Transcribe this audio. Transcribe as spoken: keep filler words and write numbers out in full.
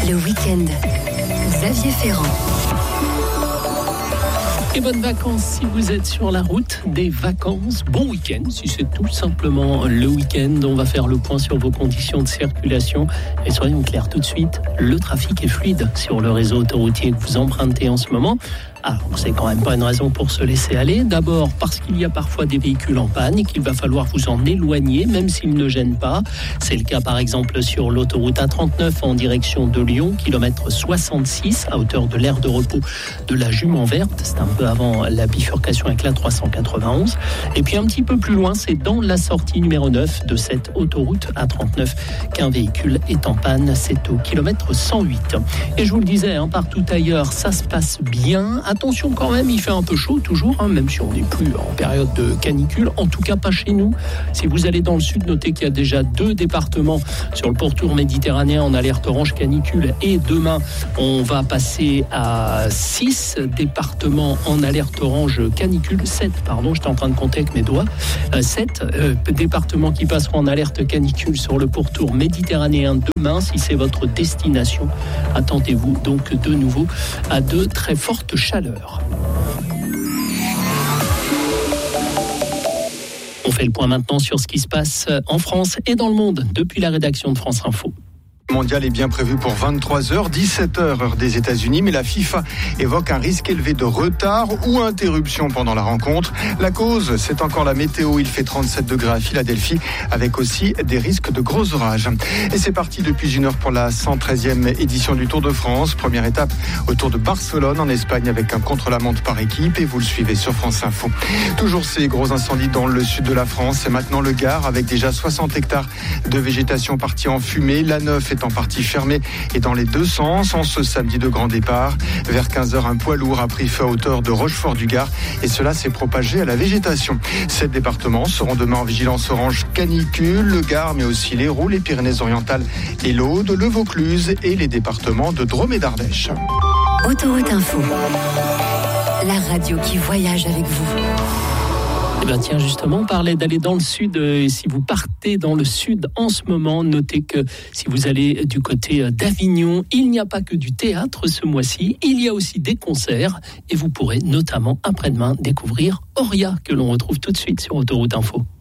Le week-end, Xavier Ferrand. Et bonnes vacances si vous êtes sur la route des vacances. Bon week-end si c'est tout simplement le week-end. On va faire le point sur vos conditions de circulation. Et soyons clairs tout de suite, le trafic est fluide sur le réseau autoroutier que vous empruntez en ce moment. Alors, c'est quand même pas une raison pour se laisser aller. D'abord, parce qu'il y a parfois des véhicules en panne et qu'il va falloir vous en éloigner, même s'ils ne gênent pas. C'est le cas, par exemple, sur l'autoroute A trente-neuf en direction de Lyon, kilomètre soixante-six, à hauteur de l'aire de repos de la Jument Verte. C'est un peu avant la bifurcation avec la trois cent quatre-vingt-onze. Et puis, un petit peu plus loin, c'est dans la sortie numéro neuf de cette autoroute A trente-neuf qu'un véhicule est en panne. C'est au kilomètre cent huit. Et je vous le disais, hein, partout ailleurs, ça se passe bien. Attention quand même, il fait un peu chaud toujours, hein, même si on n'est plus en période de canicule, en tout cas pas chez nous. Si vous allez dans le sud, notez qu'il y a déjà deux départements sur le pourtour méditerranéen en alerte orange canicule, et demain on va passer à six départements en alerte orange canicule, sept, pardon, j'étais en train de compter avec mes doigts, sept euh, départements qui passeront en alerte canicule sur le pourtour méditerranéen demain, si c'est votre destination. Attendez-vous donc de nouveau à de très fortes chaleurs. On fait le point maintenant sur ce qui se passe en France et dans le monde depuis la rédaction de France Info. Mondial est bien prévu pour vingt-trois heures, dix-sept heures heure des États-Unis, mais la FIFA évoque un risque élevé de retard ou interruption pendant la rencontre. La cause, c'est encore la météo. Il fait trente-sept degrés à Philadelphie, avec aussi des risques de gros orages. Et c'est parti depuis une heure pour la cent treizième édition du Tour de France. Première étape au Tour de Barcelone en Espagne, avec un contre-la-montre par équipe, et vous le suivez sur France Info. Toujours ces gros incendies dans le sud de la France, et maintenant le Gard, avec déjà soixante hectares de végétation partis en fumée. La neuf est en partie fermée et dans les deux sens. En ce samedi de grand départ, vers quinze heures, un poids lourd a pris feu à hauteur de Rochefort-du-Gard, et cela s'est propagé à la végétation. Sept départements seront demain en vigilance orange canicule, le Gard, mais aussi l'Hérault, les Pyrénées-Orientales et l'Aude, le Vaucluse et les départements de Drôme et d'Ardèche. Autoroute Info, la radio qui voyage avec vous. Eh bien tiens, justement, on parlait d'aller dans le sud. Et si vous partez dans le sud en ce moment, notez que si vous allez du côté d'Avignon, il n'y a pas que du théâtre ce mois-ci, il y a aussi des concerts, et vous pourrez notamment après-demain découvrir Auria, que l'on retrouve tout de suite sur Autoroute Info.